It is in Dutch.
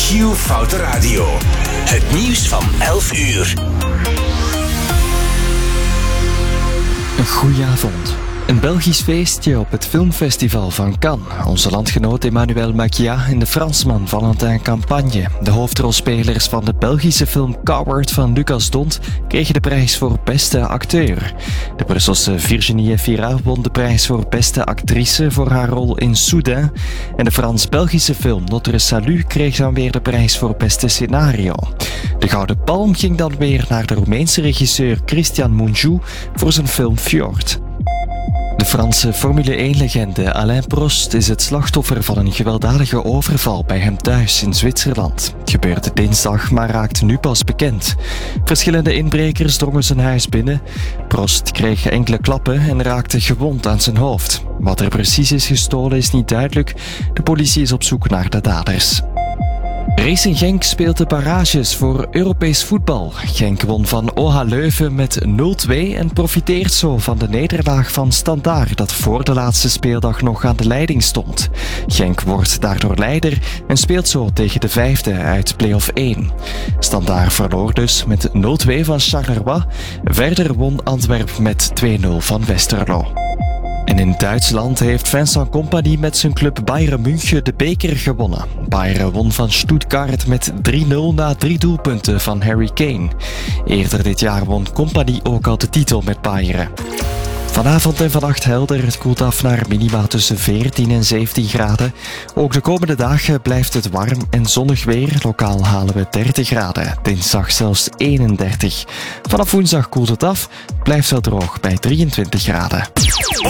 Q Foute Radio. Het nieuws van 11 uur. Een goeie avond. Een Belgisch feestje op het filmfestival van Cannes. Onze landgenoot Emmanuel Maquia en de Fransman Valentin Campagne, de hoofdrolspelers van de Belgische film Coward van Lucas Dont, kregen de prijs voor beste acteur. De Brusselse Virginie Efira won de prijs voor beste actrice voor haar rol in Soudain. En de Frans-Belgische film Notre Salut kreeg dan weer de prijs voor beste scenario. De Gouden Palm ging dan weer naar de Roemeense regisseur Cristian Mungiu voor zijn film Fjord. De Franse Formule 1-legende Alain Prost is het slachtoffer van een gewelddadige overval bij hem thuis in Zwitserland. Het gebeurde dinsdag, maar raakt nu pas bekend. Verschillende inbrekers drongen zijn huis binnen. Prost kreeg enkele klappen en raakte gewond aan zijn hoofd. Wat er precies is gestolen is niet duidelijk. De politie is op zoek naar de daders. Racing Genk speelt de barrages voor Europees voetbal. Genk won van OH Leuven met 0-2 en profiteert zo van de nederlaag van Standaard dat voor de laatste speeldag nog aan de leiding stond. Genk wordt daardoor leider en speelt zo tegen de vijfde uit play-off 1. Standaard verloor dus met 0-2 van Charleroi. Verder won Antwerpen met 2-0 van Westerlo. En in Duitsland heeft Vincent Kompany met zijn club Bayern München de beker gewonnen. Bayern won van Stuttgart met 3-0 na 3 doelpunten van Harry Kane. Eerder dit jaar won Kompany ook al de titel met Bayern. Vanavond en vannacht helder, het koelt af naar minima tussen 14 en 17 graden. Ook de komende dagen blijft het warm en zonnig weer. Lokaal halen we 30 graden, dinsdag zelfs 31. Vanaf woensdag koelt het af, blijft wel droog bij 23 graden.